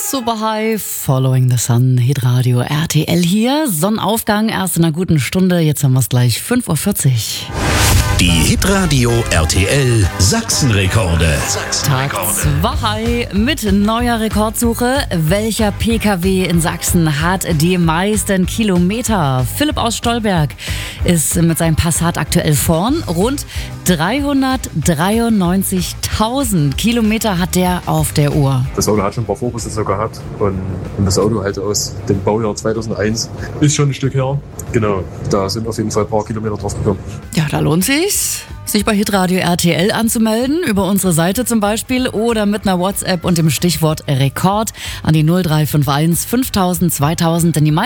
Super High, Following the Sun, Hitradio RTL hier. Sonnenaufgang, erst in einer guten Stunde. Jetzt haben wir es gleich 5:40 Uhr. Die Hitradio RTL Sachsenrekorde. Tag 2 mit neuer Rekordsuche. Welcher PKW in Sachsen hat die meisten Kilometer? Philipp aus Stolberg ist mit seinem Passat aktuell vorn. Rund 393.000 Kilometer hat der auf der Uhr. Das Auto hat schon ein paar Vorbesitzer gehabt und das Auto halt aus dem Baujahr 2001 ist schon ein Stück her. Genau, da sind auf jeden Fall ein paar Kilometer drauf gekommen. Ja, da lohnt sich's, sich bei Hitradio RTL anzumelden, über unsere Seite zum Beispiel oder mit einer WhatsApp und dem Stichwort Rekord an die 0351 5000 2000, denn die